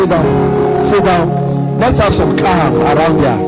Sit down. Sit down. Let's have some calm around there.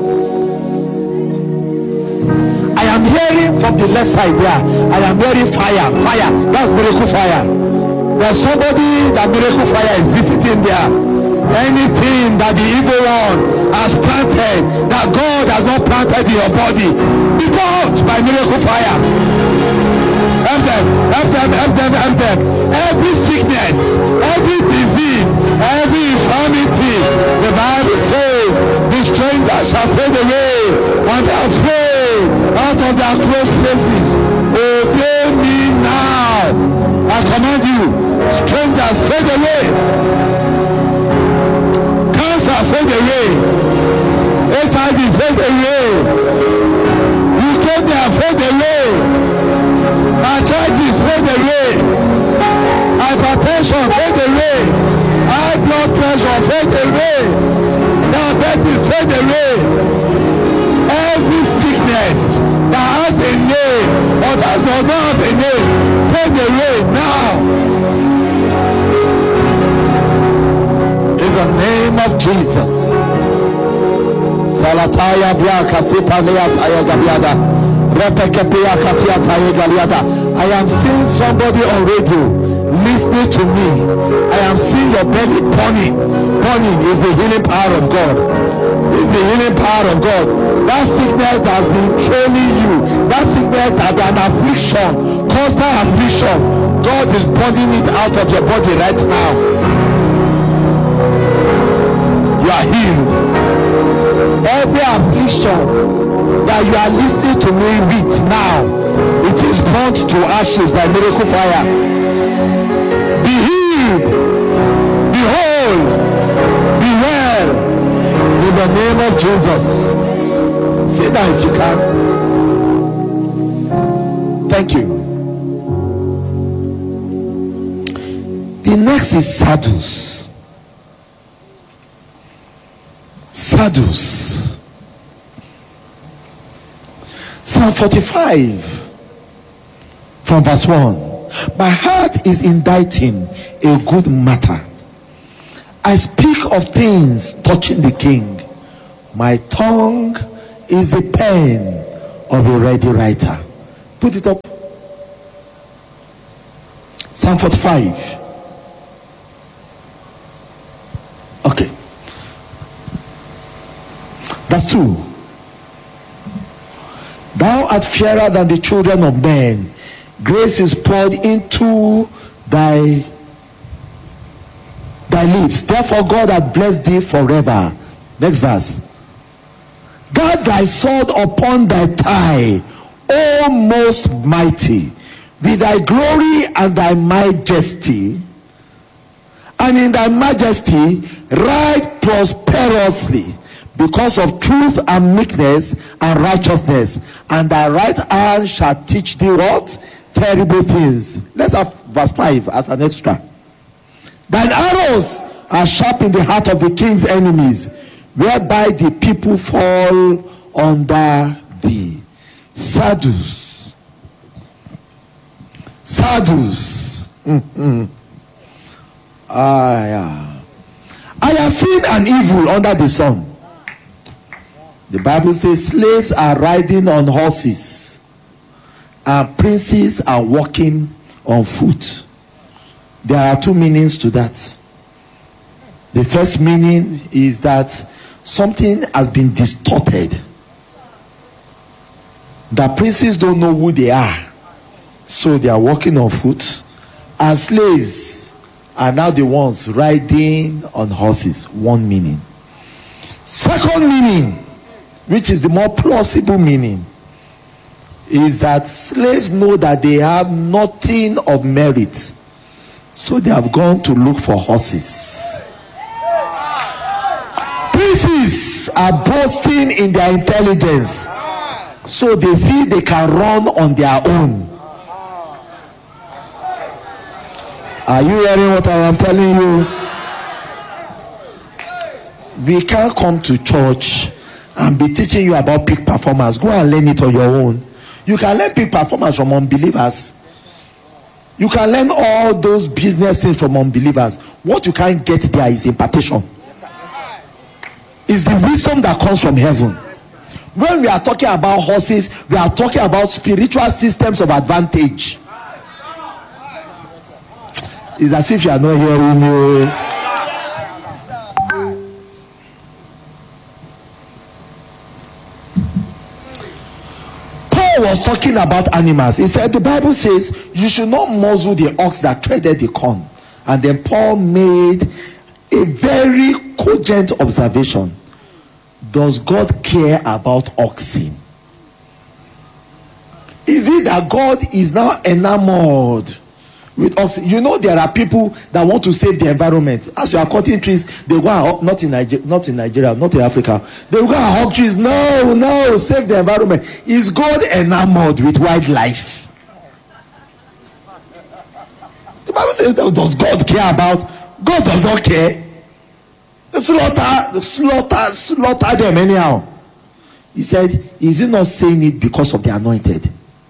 I am hearing from the left side there. I am hearing fire. Fire. That's miracle fire. There's somebody that miracle fire is visiting there. Anything that the evil one has planted, that God has not planted in your body, be out by miracle fire. Help them, help them, help them, help them. Every sickness, every disease, every infirmity, the Bible says the strangers shall fade away when they are afraid out of their close places. Obey me now. I command you, strangers, fade away. Cancer, fade away. HIV, fade away. Leukemia, fade away. Arthritis, fade away. Hypertension, fade away. High blood pressure, fade away. Diabetes, fade away. Every sickness that has a name or that does not have a name, fade away now. In the name of Jesus. Salataya biaka sipalea taya gabiada. Repekepea katia taya galiada. I am seeing somebody on radio listening to me. I am seeing your belly burning. Burning is the healing power of God. It's the healing power of God. That sickness that has been trailing you, that sickness that is an affliction, constant affliction, God is burning it out of your body right now. You are healed. Every affliction that you are listening to me with now, it is burnt to ashes by miracle fire. Be healed, be whole, be well in the name of Jesus. Sit down if you can. Thank you. The next is sadus. Sadus. Psalm 45 from verse 1. My heart is inditing a good matter. I speak of things touching the king. My tongue is the pen of a ready writer. Put it up. Psalm 45. Okay. Verse 2. Thou art fairer than the children of men. Grace is poured into thy lips. Therefore God hath blessed thee forever. Next verse. Guard thy sword upon thy thigh, O most mighty, with thy glory and thy majesty. And in thy majesty ride prosperously, because of truth and meekness and righteousness, and thy right hand shall teach thee what? Terrible things. Let's have verse 5 as an extra. Thine arrows are sharp in the heart of the king's enemies, whereby the people fall under thee. Sadus. Sadus. Yeah. I have seen an evil under the sun. The Bible says slaves are riding on horses and princes are walking on foot. There are two meanings to that. The first meaning is that something has been distorted. The princes don't know who they are, so they are walking on foot, and slaves are now the ones riding on horses. One meaning. Second meaning, which is the more plausible meaning, is that slaves know that they have nothing of merit, so they have gone to look for horses. Princes are boasting in their intelligence, so they feel they can run on their own. Are you hearing what I am telling you? We can't come to church and be teaching you about peak performance. Go and learn it on your own. You can learn peak performance from unbelievers. You can learn all those business things from unbelievers. What you can't get there is impartation. It's the wisdom that comes from heaven. When we are talking about horses, we are talking about spiritual systems of advantage. It's as if you are not hearing me. Paul was talking about animals. He said the Bible says you should not muzzle the ox that treaded the corn. And then Paul made a very cogent observation. Does God care about oxen? Is it that God is now enamored with oxen? You know, there are people that want to save the environment. As you are cutting trees, they go and not in Nigeria, not in Africa. They go and hug trees. No, save the environment. Is God enamored with wildlife? The Bible says, does God care about? God does not care. Slaughter them anyhow. He said, is he not saying it because of the anointed?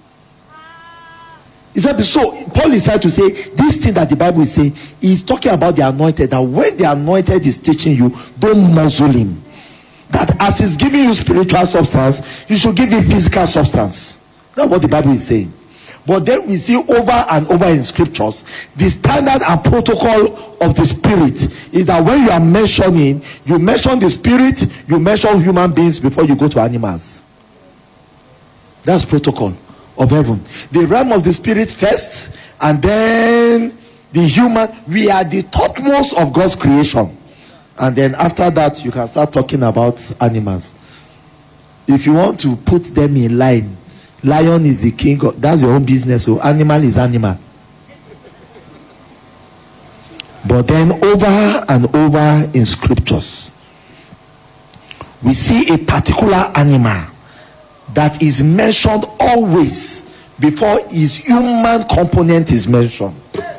He said, so Paul is trying to say this thing that the Bible is saying, he's talking about the anointed, that when the anointed is teaching you, don't muzzle him. That as he's giving you spiritual substance, you should give him physical substance. That's what the Bible is saying. But then we see over and over in scriptures, the standard and protocol of the spirit is that when you are mentioning, you mention the spirit, you mention human beings before you go to animals. That's protocol of heaven. The realm of the spirit first, and then the human. We are the topmost of God's creation. And then after that, you can start talking about animals. If you want to put them in line, lion is the king. That's your own business. So animal is animal. But then over and over in scriptures, we see a particular animal that is mentioned always before his human component is mentioned.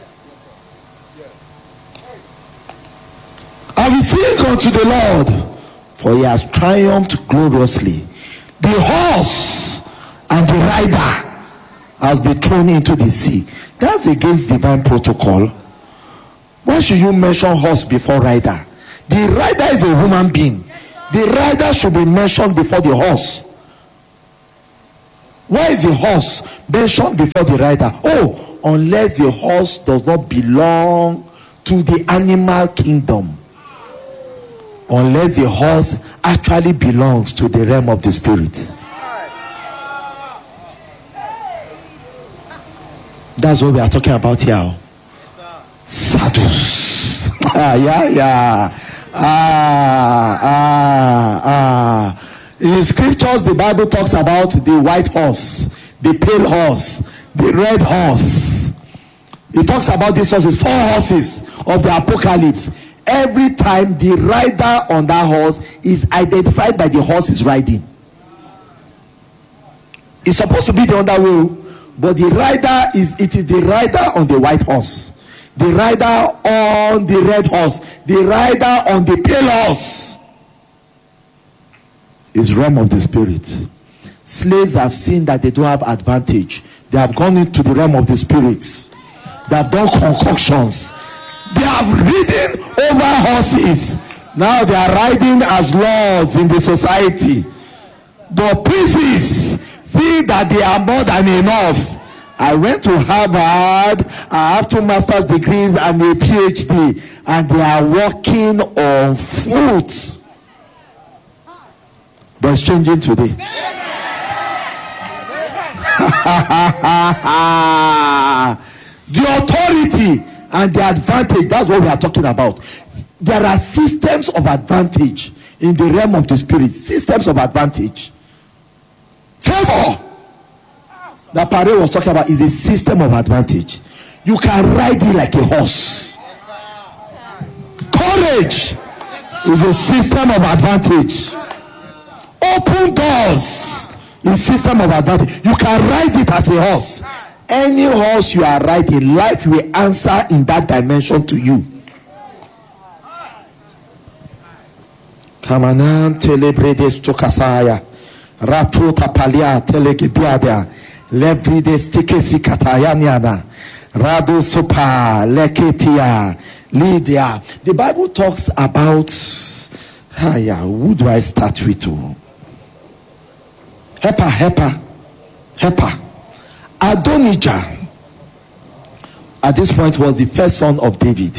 I will sing unto the Lord, for he has triumphed gloriously. The horse and the rider has been thrown into the sea. That's against divine protocol. Why should you mention horse before rider? The rider is a human being. The rider should be mentioned before the horse. Why is the horse mentioned before the rider? Oh, unless the horse does not belong to the animal kingdom. Unless the horse actually belongs to the realm of the spirit. That's what we are talking about here. Saddles. In the scriptures, the Bible talks about the white horse, the pale horse, the red horse. It talks about these horses, 4 horses of the apocalypse. Every time the rider on that horse is identified by the horse is riding. It's supposed to be the other way, but the rider is the rider on the white horse, the rider on the red horse, the rider on the pale horse. Is realm of the spirit. Slaves have seen that they don't have advantage. They have gone into the realm of the spirit. They have done concoctions. They have ridden over horses. Now they are riding as lords in the society. The princes feel that they are more than enough. I went to Harvard. I have 2 master's degrees and a PhD, and they are walking on foot. But it's changing today. The authority and the advantage, that's what we are talking about. There are systems of advantage in the realm of the spirit. Systems of advantage. Favor that Pare was talking about is a system of advantage. You can ride it like a horse. Courage is a system of advantage. Open doors is system of advantage. You can ride it as a horse. Any horse you are riding, life will answer in that dimension to you. Kamanan telebredes tokasaya raputa palia telegibiada lebrides tikesi katayaniana radu sopa leketia Lydia. The Bible talks about Who do I start with? Helper. Adonijah at this point was the first son of David.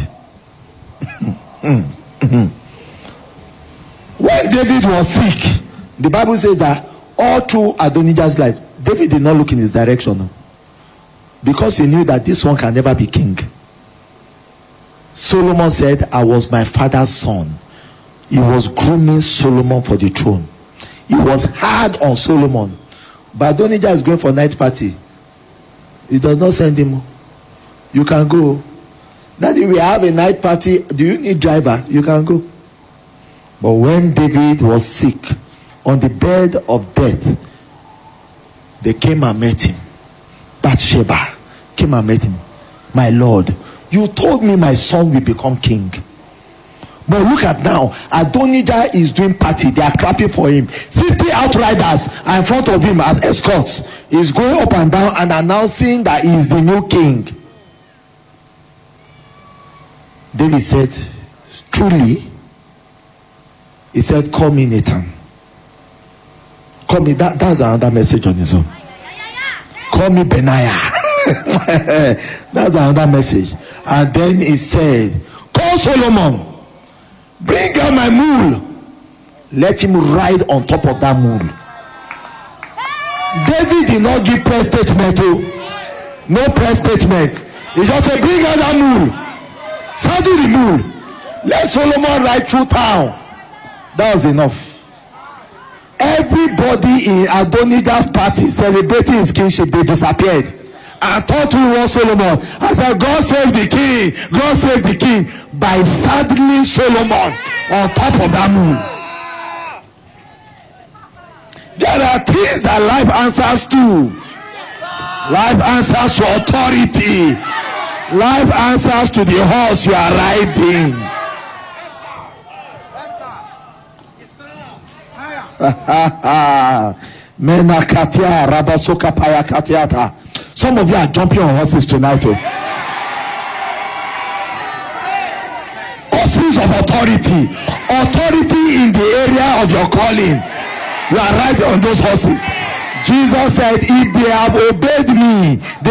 When David was sick, the Bible says that all through Adonijah's life, David did not look in his direction, because he knew that this one can never be king. Solomon said, I was my father's son. He was grooming Solomon for the throne. He was hard on Solomon. But Adonijah is going for night party. He does not send him. You can go. Daddy, we have a night party. Do you need driver? You can go. But when David was sick, on the bed of death, they came and met him. Bathsheba came and met him. My Lord, you told me my son will become king. But look at now, Adonijah is doing party. They are clapping for him. 50 outriders are in front of him as escorts. He's going up and down and announcing that he is the new king. David said, truly, he said, call me Nathan. Call me, that's another message on his own. Call me Benaiah. That's another message. And then he said, call Solomon. Bring out my mule. Let him ride on top of that mule. David did not give press statement. No press statement. He just said, bring out that mule. Saddle the mule. Let Solomon ride through town. That was enough. Everybody in Adonijah's party celebrating his kingship, they disappeared. I thought we were Solomon. I said, God save the king. God save the king. By saddling Solomon on top of that mule. There are things that life answers to. Life answers to authority. Life answers to the horse you are riding. Menakatia Rabasoka Payakatiata. Some of you are jumping on horses tonight. Horses of authority. Authority in the area of your calling. You are riding on those horses. Jesus said, if they have obeyed me,